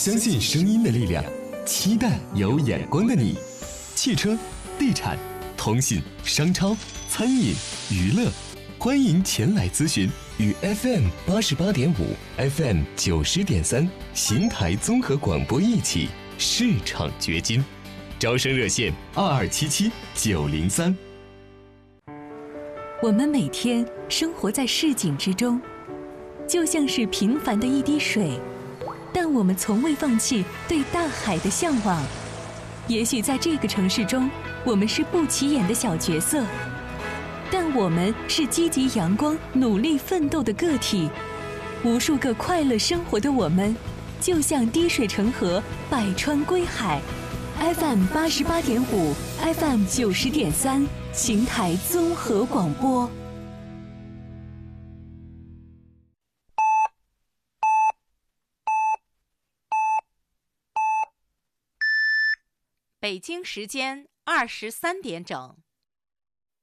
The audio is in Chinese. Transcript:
相信声音的力量，期待有眼光的你。汽车、地产、通信、商超、餐饮、娱乐，欢迎前来咨询，与 FM88.5、FM90.3邢台综合广播一起市场掘金。招生热线2277-903。 我们每天生活在市井之中，就像是平凡的一滴水，但我们从未放弃对大海的向往。也许在这个城市中，我们是不起眼的小角色，但我们是积极阳光、努力奋斗的个体。无数个快乐生活的我们，就像滴水成河，百川归海。FM88.5、FM90.3，邢台综合广播。 北京时间23点整。